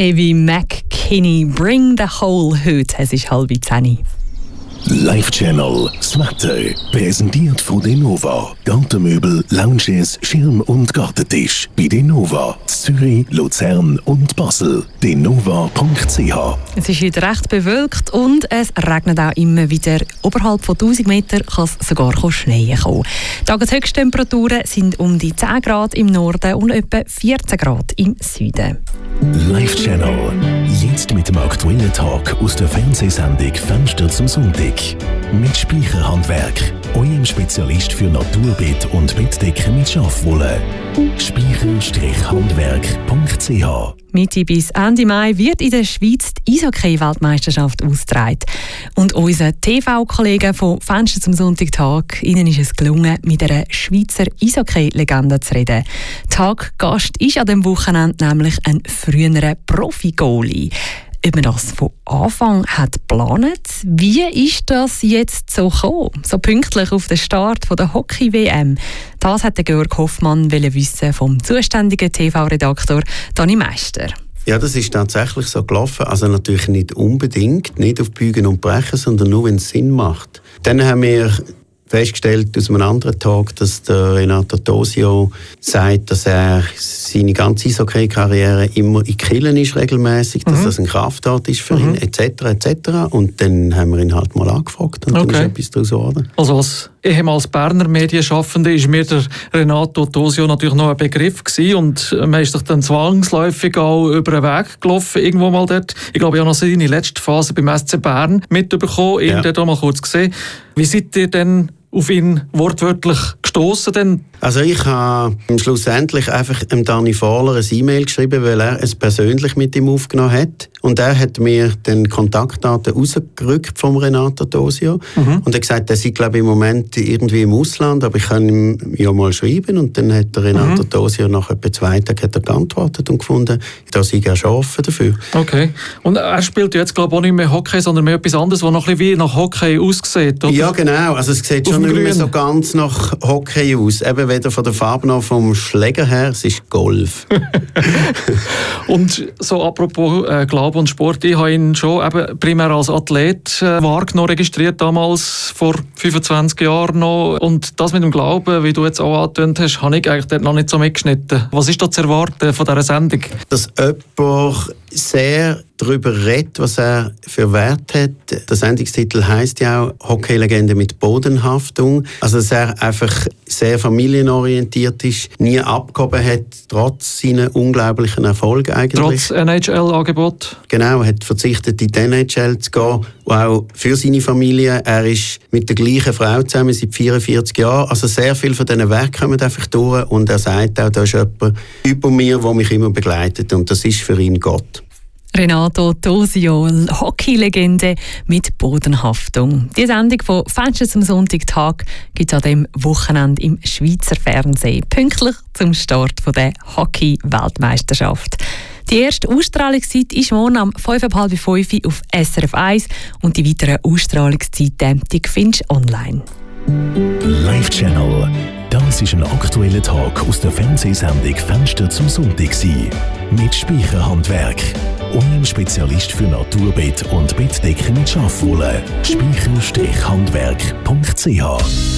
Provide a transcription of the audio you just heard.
Evi McKinney, Bring the Whole heute. Es ist 9:30. Live Channel, das Wetter, präsentiert von Denova. Gartenmöbel, Lounges, Schirm- und Gartentisch. Bei Denova, Zürich, Luzern und Basel. Denova.ch. Es ist heute recht bewölkt und es regnet auch immer wieder. Oberhalb von 1000 Meter kann es sogar schneien kommen. Tageshöchsttemperaturen sind um die 10 Grad im Norden und etwa 14 Grad im Süden. Live Channel, jetzt mit dem aktuellen Tag aus der Fernsehsendung Fenster zum Sonntag. Mit Speicherhandwerk, eurem Spezialist für Naturbett und Bettdecken mit Schafwolle. Speicher-handwerk.ch. Mitte bis Ende Mai wird in der Schweiz die Eishockey-Weltmeisterschaft ausgetragen. Und unseren TV-Kollegen von Fenster zum Sonntagtag, ihnen ist es gelungen, mit einer Schweizer Eishockey-Legende zu reden. Taggast ist an diesem Wochenende nämlich ein früherer Profi-Goalie. Ob man das von Anfang hat geplant? Wie ist das jetzt so gekommen? So pünktlich auf den Start der Hockey-WM? Das hat Georg Hoffmann wissen vom zuständigen TV-Redaktor Dani Meister. Ja, das ist tatsächlich so gelaufen. Also natürlich nicht unbedingt, nicht auf Bügen und Brechen, sondern nur, wenn es Sinn macht. Dann haben wir festgestellt aus einem anderen Tag, dass der Renato Tosio sagt, dass er seine ganze Eishockey-Karriere immer in Killen ist regelmäßig, dass das eine Kraftart ist für ihn, etc. etc. Und dann haben wir ihn halt mal angefragt und dann ist etwas daraus geworden. Also als ehemals Berner Medienschaffende ist mir der Renato Tosio natürlich noch ein Begriff gewesen und man ist sich dann zwangsläufig auch über den Weg gelaufen, irgendwo mal dort. Ich glaube, ich habe noch seine letzte Phase beim SC Bern mitbekommen, ihn dort auch mal kurz gesehen. Wie seid ihr denn auf ihn wortwörtlich gestossen denn? Also ich habe schlussendlich einfach dem Dani Fahler ein E-Mail geschrieben, weil er es persönlich mit ihm aufgenommen hat. Und er hat mir den Kontaktdaten rausgerückt vom Renato Tosio. Und er hat gesagt, er sei, glaube ich, im Moment irgendwie im Ausland, aber ich kann ihm ja mal schreiben. Und dann hat der Renato Tosio nach etwa 2 Tagen geantwortet und gefunden, da sei er schon offen dafür. Okay. Und er spielt jetzt, glaube ich, auch nicht mehr Hockey, sondern mehr etwas anderes, was noch ein bisschen wie nach Hockey aussieht, oder? Ja, genau. Also es sieht schon nicht mehr so ganz nach Hockey aus. Eben weder von der Farbe noch vom Schläger her, es ist Golf. Und so apropos Glaube und Sport, ich habe ihn schon eben primär als Athlet wahrgenommen, registriert damals vor 25 Jahren noch. Und das mit dem Glauben, wie du jetzt auch angetönt hast, habe ich eigentlich dort noch nicht so mitgeschnitten. Was ist da zu erwarten von dieser Sendung? Dass jemand sehr darüber redet, was er für Wert hat. Der Sendungstitel heisst ja auch «Hockey-Legende mit Bodenhaftung». Also dass er einfach sehr familienorientiert ist, nie abgehoben hat, trotz seiner unglaublichen Erfolge eigentlich. Trotz NHL-Angebot? Genau, er hat verzichtet, in die NHL zu gehen, auch für seine Familie. Er ist mit der gleichen Frau zusammen seit 44 Jahren. Also sehr viel von diesen Werken kommen einfach durch und er sagt auch, da ist jemand über mir, der mich immer begleitet und das ist für ihn Gott. Renato Tosio, Hockey-Legende mit Bodenhaftung. Die Sendung von Fenster zum Sonntagtag gibt es an diesem Wochenende im Schweizer Fernsehen, pünktlich zum Start der Hockey-Weltmeisterschaft. Die erste Ausstrahlungszeit ist morgen um 4:30 auf SRF 1 und die weiteren Ausstrahlungszeiten die findest du online. Live Channel. Das ist ein aktueller Tag aus der Fernsehsendung Fenster zum Sonntag mit Speicherhandwerk. Eurem Spezialist für Naturbett und Bettdecken mit Schafwolle. Speicher-handwerk.ch